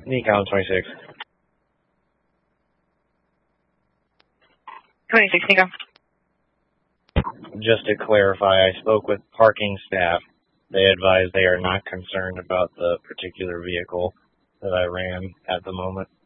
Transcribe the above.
Nikon 26. 26, Nico. Just to clarify, I spoke with parking staff. They advise they are not concerned about the particular vehicle that I ran at the moment.